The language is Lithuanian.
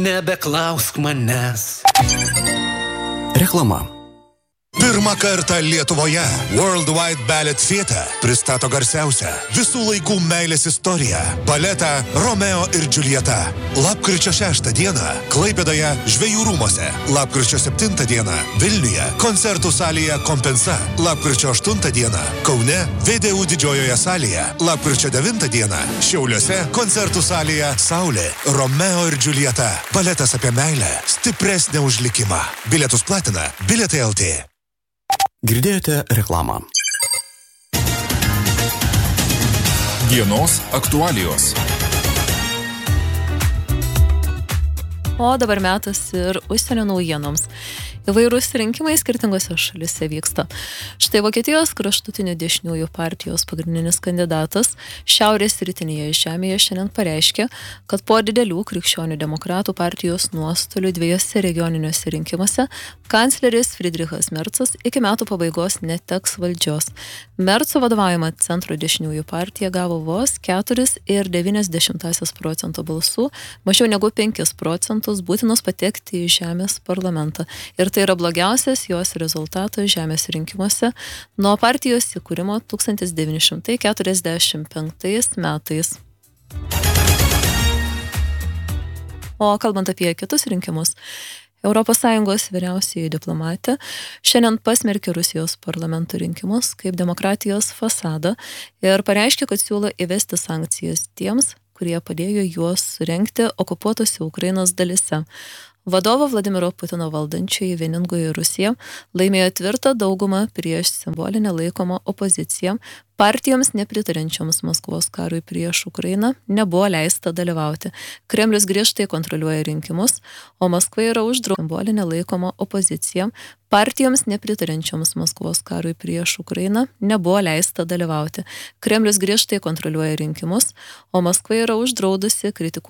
nebeklausk manęs. Reklama. Pirmą kartą Lietuvoje Worldwide Ballet Theatre pristato garsiausią visų laikų meilės istoriją – baletą Romeo ir Džiuljeta. Lapkričio 6 dieną Klaipėdoje Žvejų rūmuose, lapkričio 7 dieną Vilniuje koncertų salėje Kompensa, lapkričio 8 dieną Kaune VDU didžiojoje salėje, lapkričio 9 dieną Šiauliuose koncertų salėje Saulė, Romeo ir Džiuljeta. Baletas apie meilę, stipresnę už likimą. Bilietus platina Bilietai LT. Girdėjote reklamą. Dienos aktualijos. O dabar metas ir užsienio naujienoms. Įvairūs rinkimai skirtingose šalise vyksta. Štai Vokietijos kraštutinių dešiniųjų partijos pagrindinis kandidatas Šiaurės rytinėje žemėje šiandien pareiškė, kad po didelių krikščionių demokratų partijos nuostolių dviejose regioniniuose rinkimuose kancleris Friedrichas Merzas iki metų pabaigos neteks valdžios. Merzo vadovaujama centro dešiniųjų partija gavo vos 4,9% balsų, mažiau negu 5% būtinus patekti į žemės parlamentą. Ir tai yra blogiausias jos rezultatas žemės rinkimuose nuo partijos įkūrimo 1945 metais. O kalbant apie kitus rinkimus, ES vyriausioji diplomatė šiandien pasmerkė Rusijos parlamento rinkimus kaip demokratijos fasadą ir pareiškė, kad siūlo įvesti sankcijas tiems, kurie padėjo juos surengti okupuotose Ukrainos dalyse. Vadovo Vladimiro Putino valdančioji vieningoji Rusija laimėjo tvirtą daugumą prieš simbolinę laikomą opoziciją. Partijoms nepritarančioms Maskvos karui prieš Ukrainą nebuvo leista dalyvauti. Kremlius griežtai kontroliuoja rinkimus, o Maskva yra uždraudusi simbolinę laikomą opoziciją. Partijoms nepritarančioms Maskvos karui prieš Ukrainą nebuvo leista dalyvauti. Kremlius griežtai kontroliuoja rinkimus, o Maskva yra uždraudusi kritikuoti